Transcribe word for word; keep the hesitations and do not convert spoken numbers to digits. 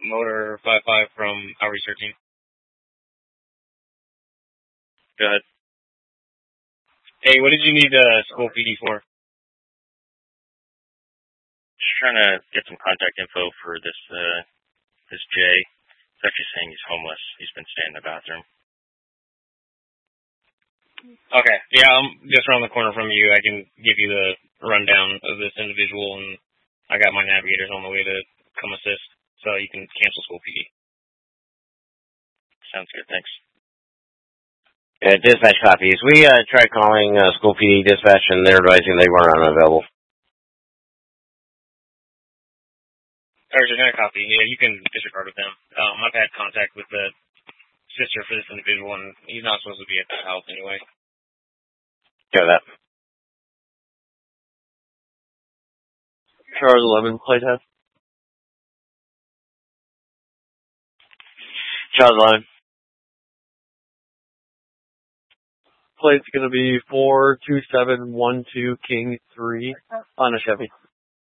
Motor five five from Outreach thirteen. Go ahead. Hey, what did you need uh, school P D for? Just trying to get some contact info for this uh, this Jay. He's actually saying he's homeless. He's been staying in the bathroom. Okay, yeah, I'm just around the corner from you. I can give you the rundown of this individual, and I got my navigators on the way to come assist, so you can cancel school P D. Sounds good, thanks. Yeah, dispatch copies. We uh, tried calling uh, school P D dispatch, and they're advising they weren't unavailable. Urgent air copy. Yeah, you can disregard with them. Um, I've had contact with the sister for this individual, and he's not supposed to be at the house anyway. Go that. Charles eleven, play test. Charles eleven. Plate's going to be four two seven one two King three on a Chevy.